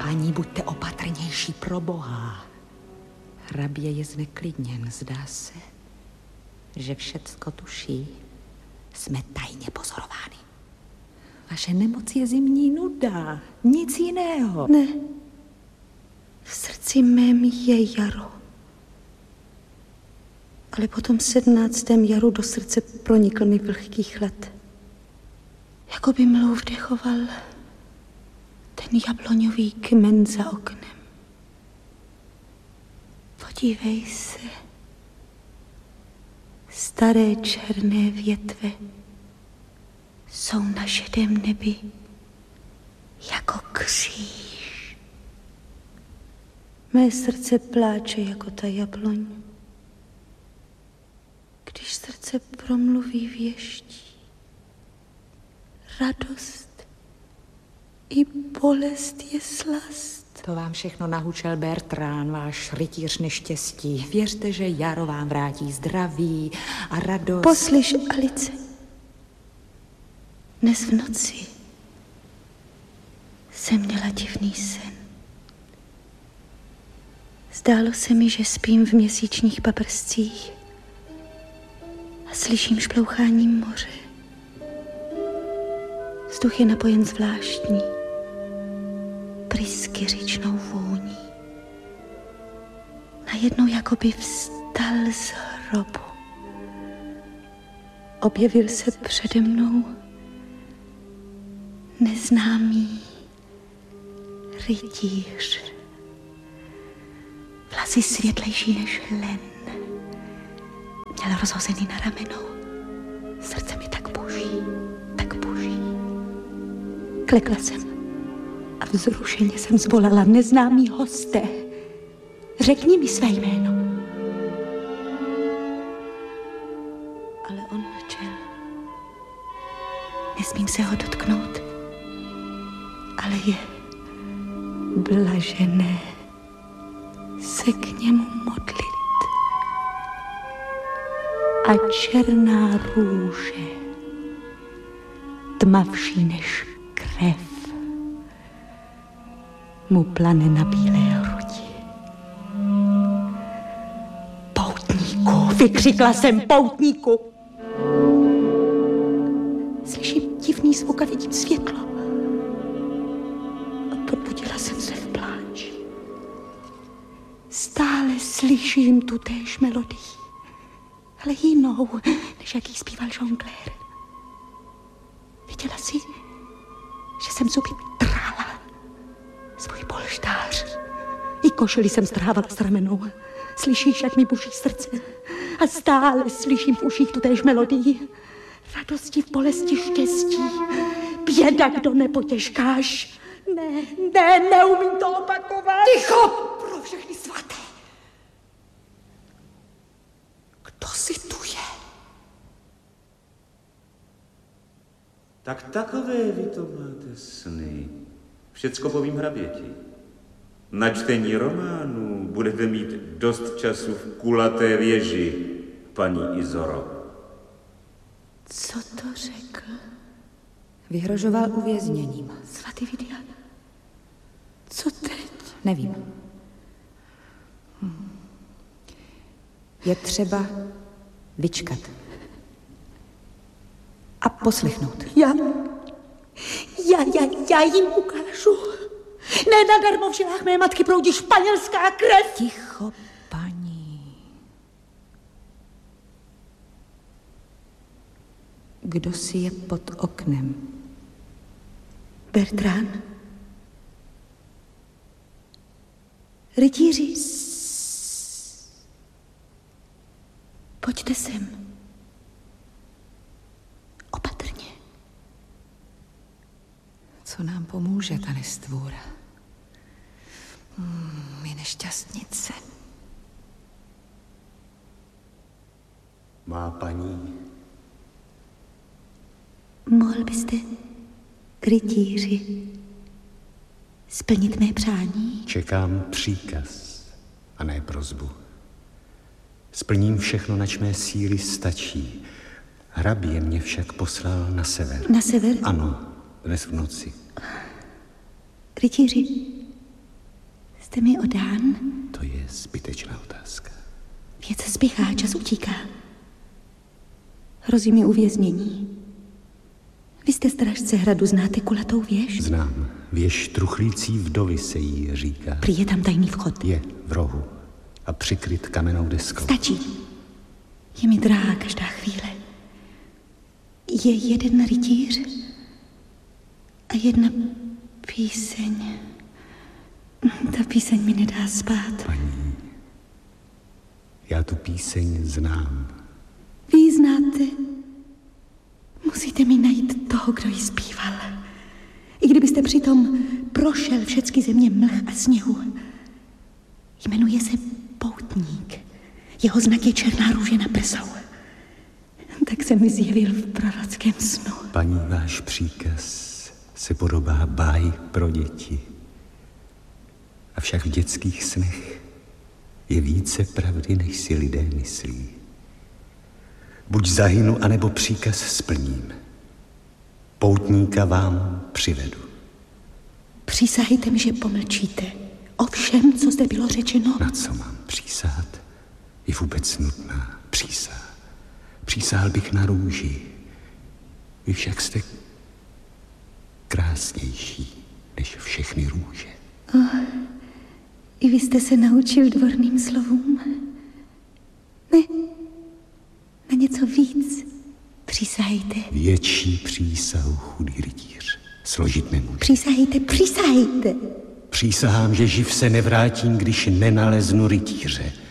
páni, buďte opatrnější pro Boha. Hrabě je zneklidněn, zdá se, že všecko tuší. Jsme tajně pozorovány. Vaše nemoc je zimní nuda, nic jiného. Ne, v srdci mém je jaro. Ale po tom 17. jaru do srdce pronikl mi vlhký chlad. Jako by mlou vdechoval ten jabloňový kmen za oknem. Podívej se, staré černé větve jsou na šedém nebi jako kříž. Mé srdce pláče jako ta jabloň. Když srdce promluví věští, radost i bolest je slast. To vám všechno nahučel Bertrán, váš rytíř neštěstí. Věřte, že jaro vám vrátí zdraví a radost. Poslyš, Alice. Dnes v noci jsem měla divný sen. Zdálo se mi, že spím v měsíčních paprscích a slyším šplouchání moře. Vzduch je napojen zvláštní, prysky říčnou vůní. Najednou jakoby vstal z hrobu. Objevil se přede mnou neznámý rytíř. Vlasy světlejší než len. Měl rozhozený na ramenou. Srdce mi tak boží, tak boží. Klekla jsem a vzrušeně jsem zvolala: neznámý hosté, řekni mi své jméno. Ale on mlčel. Nesmím se ho dotknout, ale je blažené se k němu modlit. A černá růže, tmavší než krev, mu plane na bílé hrudi. Poutníku, vykřikla jsem, poutníku. Slyším divný zvuk a vidím světlo. A probudila jsem se v pláči. Stále slyším tutéž melodii, ale jinou, než jaký zpíval Jongleur. Viděla jsi, že jsem zuby trála svůj polštář. I košili jsem strhávala s ramenou. Slyšíš, jak mi buší srdce? A stále slyším v uších tutéž melodii. Radosti, v bolesti, štěstí. Běda, kdo nepotěžkáš. Ne, neumím to opakovat. Ticho! Pro všechny svaté. Kdo si tu je? Tak takové vy to máte sny. Všecko povím hraběti. Na čtení románů budete mít dost času v kulaté věži, paní Izoro. Co to řekl? Vyhrožoval uvězněním. Svatý Vidian. Co teď? Nevím. Je třeba vyčkat. A poslechnout. Já jim ukážu. Ne, nadarmo v žilách mé matky proudí španělská krev. Ticho, paní. Kdo si je pod oknem? Bertrán. Rytíři. Pojďte sem. Opatrně. Co nám pomůže ta nestvůra? My nešťastnice. Má paní. Mohl byste, rytíři, splnit mé přání? Čekám příkaz a ne prosbu. Splním všechno, nač mé síly stačí. Hrabě mě však poslal na sever. Na sever? Ano, dnes v noci. Rytíři, Jste mi odán? To je zbytečná otázka. Věc spěchá, čas utíká. Hrozí mi uvěznění. Vy jste strážce hradu, znáte kulatou věž? Znám. Věž truchlící vdovy se jí říká. Prý je tam tajný vchod. Je v rohu a přikryt kamennou deskou. Stačí. Je mi drahá každá chvíle. Je jeden rytíř a jedna píseň. Ta píseň mi nedá spát. Paní, já tu píseň znám. Vy ji znáte. Musíte mi najít toho, kdo ji zpíval. I kdybyste přitom prošel všechny země mlh a sněhu. Jmenuje se Poutník. Jeho znak je černá růže na prsou. Tak se mi zjevil v prorockém snu. Paní, váš příkaz se podobá báji pro děti. Avšak v dětských snech je více pravdy, než si lidé myslí. Buď zahynu, anebo příkaz splním. Poutníka vám přivedu. Přísahejte mi, že pomlčíte o všem, co zde bylo řečeno. Na co mám přísahat? Je vůbec nutná přísaha. Přísahal bych na růži. Vy však jste krásnější než všechny růže. I vy jste se naučil dvorným slovům? Ne, na něco víc. Přísahejte. Větší přísahu chudý rytíř složit nemůže. Přísahejte. Přísahám, že živ se nevrátím, když nenaleznu rytíře.